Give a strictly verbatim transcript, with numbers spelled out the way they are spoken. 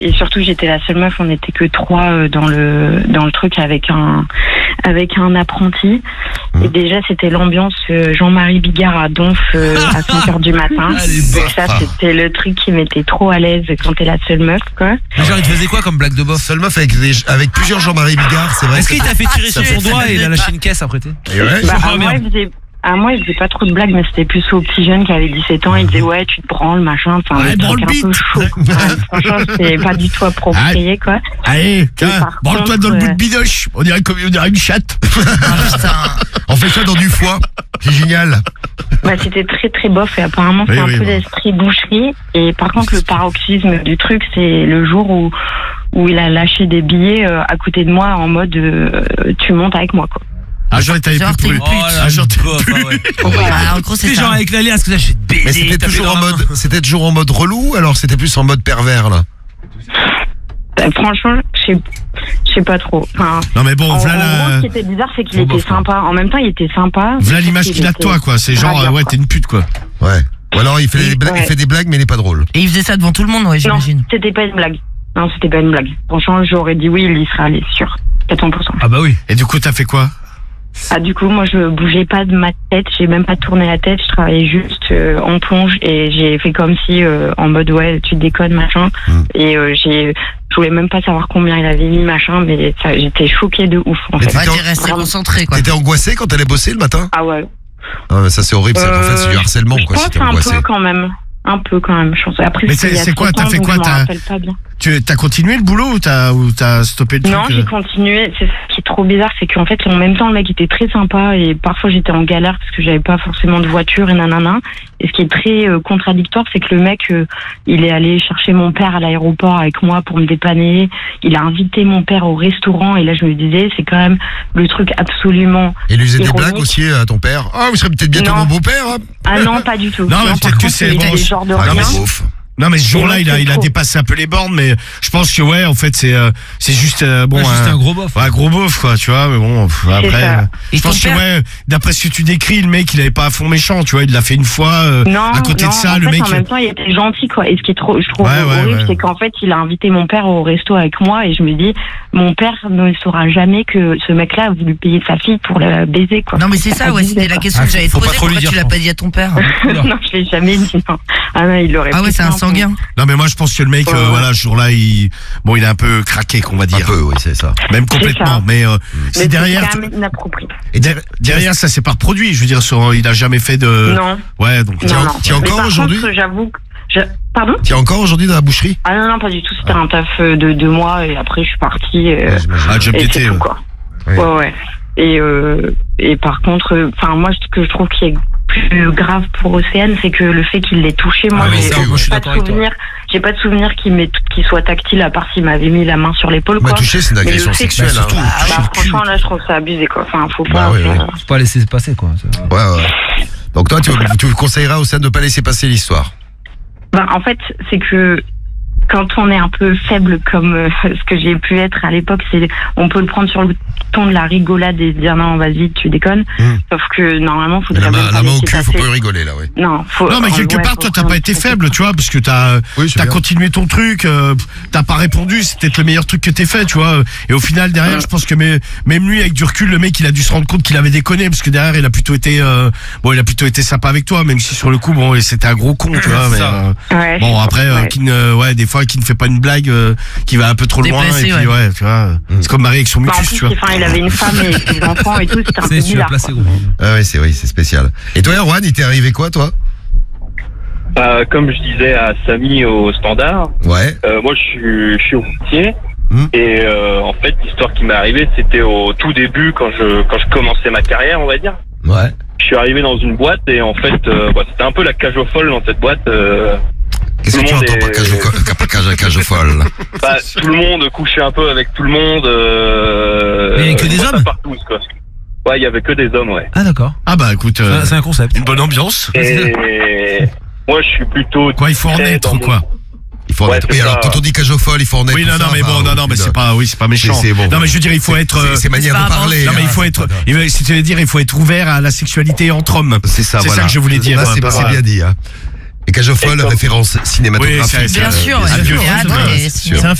Et surtout, j'étais la seule meuf, on n'était que trois euh, dans le dans le truc avec un avec un apprenti. Mmh. Et déjà, c'était l'ambiance euh, Jean-Marie Bigard à Donf euh, à cinq heures du matin. Donc ça, c'était le truc qui m'était trop à l'aise quand t'es la seule meuf, quoi. Mais genre, il te faisait quoi comme blague de bof? Seule meuf avec, des, avec plusieurs Jean-Marie Bigard, c'est vrai. Est-ce qu'il t'a fait tirer sur son doigt et il a lâché une caisse après? Ouais. Bah, à moi, il faisait... À moi, il faisait pas trop de blagues, mais c'était plus aux petits jeunes qui avaient dix-sept ans. Il disait, ouais, tu te branles, machin. Enfin, ouais, branle bite. Un peu chaud. Ouais, franchement, c'était pas du tout approprié, quoi. Allez, tiens, branle-toi dans le bout de bidoche. On dirait comme on dirait une chatte. On fait ça dans du foie. C'est génial. Bah, c'était très, très bof. Et apparemment, c'est oui, un oui, peu bon. d'esprit boucherie. Et par contre, le paroxysme du truc, c'est le jour où, où il a lâché des billets euh, à côté de moi en mode, euh, tu montes avec moi, quoi. Ah, genre, t'avais plus de pute. Ah, genre, t'es plus. Ouais, en gros, c'est ça. Genre avec l'alliance, que là, j'ai baisé. Mais c'était toujours en mode, c'était toujours en mode relou, alors c'était plus en mode pervers, là. Bah, franchement, je sais, je sais pas trop. Enfin, non, mais bon, en, voilà. En gros, ce qui était bizarre, c'est qu'il était sympa. En même temps, il était sympa. Voilà l'image qu'il a de toi, quoi. C'est genre, ouais, t'es une pute, quoi. Ouais. Ou alors, il fait, des blagues, ouais. il fait des blagues, mais il est pas drôle. Et il faisait ça devant tout le monde, ouais, j'imagine. Non, c'était pas une blague. Non, c'était pas une blague. Franchement, j'aurais dit oui, il y serait allé sûr. quatre cents pour cent. Ah bah oui. Et du coup, t'as fait quoi? Ah, du coup, moi, je bougeais pas de ma tête, j'ai même pas tourné la tête, je travaillais juste euh, en plonge et j'ai fait comme si, euh, en mode, ouais, tu déconnes, machin. Mmh. Et euh, j'ai, je voulais même pas savoir combien il avait mis, machin, mais ça, j'étais choquée de ouf, en mais fait. Ouais, t'es resté concentré, quoi. T'étais angoissée quand t'allais bosser le matin? Ah ouais. Ah, mais ça, c'est horrible, ça, euh, en fait, c'est du harcèlement, quoi, si t'es angoissée. Un peu quand même. Un peu quand même, je pense. Après, mais c'est, c'est quoi, t'as fait quoi? T'as, tu as continué le boulot ou t'as, ou t'as stoppé le truc? Non, j'ai continué. C'est ce qui est trop bizarre, c'est qu'en fait, en même temps, le mec était très sympa et parfois j'étais en galère parce que j'avais pas forcément de voiture et nanana. Et ce qui est très euh, contradictoire, c'est que le mec, euh, il est allé chercher mon père à l'aéroport avec moi pour me dépanner. Il a invité mon père au restaurant et là, je me disais, c'est quand même le truc absolument. Et lui faisait des blagues aussi à ton père? Ah, vous serez peut-être bientôt mon beau-père, hein? Ah non, pas du tout. Non, mais peut-être que c'est bon. Genre de ah, rien. Non mais ce jour-là il a il a dépassé un peu les bornes, mais je pense que ouais en fait c'est euh, c'est juste euh, bon ouais, juste un, un gros bof. Ouais, un gros bof quoi, tu vois, mais bon pff, après euh, je pense que ouais d'après ce que tu décris le mec il avait pas à fond méchant, tu vois, il l'a fait une fois euh, non, à côté non, de ça en le fait, mec en même temps il était gentil quoi. Et ce qui est trop je trouve ouais, ouais, horrible ouais. c'est qu'en fait il a invité mon père au resto avec moi et je me dis mon père ne saura jamais que ce mec-là a voulu payer sa fille pour la baiser quoi. Non mais c'est ça ouais, c'était la question ah, que j'avais te poser, pourquoi tu l'as pas dit à ton père? Non, je l'ai jamais dit non. Ah non, il l'aurait. Ah ouais, c'est un sanguin. Non mais moi je pense que le mec euh, voilà ce jour-là il bon il est un peu craqué qu'on va dire. Un peu oui, c'est ça. Même complètement ça. mais euh, mais c'est derrière c'est inapproprié. Et derrière, derrière ça c'est pas reproduit, je veux dire sur, il a jamais fait de non. Ouais, donc non, tu es encore aujourd'hui? J'avoue que je... Pardon? Tu es encore aujourd'hui dans la boucherie? Ah non non pas du tout, c'était ah. un taf de deux mois et après je suis partie euh, ah, job et d'été, c'est tout quoi. Oui. Ouais ouais. Et euh, et par contre enfin moi ce que je trouve qui est plus grave pour Océane, c'est que le fait qu'il l'ait touché, moi, ah, j'ai, ça, moi, pas de souvenir, j'ai pas de souvenir qu'il, m'ait, qu'il soit tactile à part s'il m'avait mis la main sur l'épaule. Quoi. Bah, toucher, c'est une agression sexuelle. Hein. Bah, bah, franchement, là, je trouve ça abusé, quoi. Enfin, faut pas. Bah, ouais, ouais. Faut pas laisser passer, quoi. Ouais, ouais. Donc, toi, tu, tu conseilleras à Océane de pas laisser passer l'histoire? Bah, en fait, c'est que quand on est un peu faible comme euh, ce que j'ai pu être à l'époque, c'est on peut le prendre sur le ton de la rigolade et dire non vas-y tu déconnes. Mmh. Sauf que normalement faut. La main, la main au cul, faut pas rigoler là, oui. Non, faut. Non mais quelque part toi t'as pas été faible, tu vois, parce que t'as oui, t'as bien. continué ton truc, euh, t'as pas répondu, c'était peut-être le meilleur truc que t'aies fait, tu vois. Et au final derrière, mmh. je pense que mais, même lui avec du recul, le mec il a dû se rendre compte qu'il avait déconné, parce que derrière il a plutôt été euh, bon il a plutôt été sympa avec toi, même si sur le coup bon c'était un gros con, tu vois. Mais, euh, ouais, bon après euh, ouais. qui ne ouais des fois qui ne fait pas une blague, euh, qui va un peu trop loin et puis ouais, ouais tu vois. Mmh. C'est comme Marie avec son mutus, bah, tu vois. Enfin il avait une femme et ses enfants et tout, c'était un peu bizarre. Placé, ah ouais, c'est oui, c'est spécial. Et toi, Erwan, il t'est arrivé quoi, toi? euh, Comme je disais à Samy au standard, ouais. Euh, moi, je suis, je suis routier. Mmh. Et euh, en fait, l'histoire qui m'est arrivée, c'était au tout début, quand je quand je commençais ma carrière, on va dire. Ouais. Je suis arrivé dans une boîte et en fait, euh, bah, c'était un peu la cage aux folles dans cette boîte. Euh, Qu'est-ce que tu entends par cage, est... cage, cage folle? Bah, tout le monde couchait un peu avec tout le monde. Euh, Mais il y avait que des hommes partout, quoi. Ouais, il y avait que des hommes, ouais. Ah d'accord. Ah bah écoute, euh, c'est, c'est un concept. Une bonne ambiance. Et moi, je suis plutôt. Quoi, il faut en être ou quoi mon... Il faut en ouais, être. Oui, ça. Alors quand on dit cage folle, il faut en être. Oui, non, non, mais bon, non, non, mais c'est pas, oui, c'est pas méchant. C'est, c'est bon. Non, mais je veux dire, il faut c'est, être. C'est, c'est manière de parler. Non, mais il faut être. Si tu veux dire, il faut être ouvert à la sexualité entre hommes. C'est ça. C'est voilà. ça que je voulais dire. Là, c'est, bah, c'est bien dit. Hein. Et Cage of Foll, référence cinématographique. Oui, c'est- Bien sûr, c'est un ouais, vieux théâtre film, et c'est cinéma. sûr.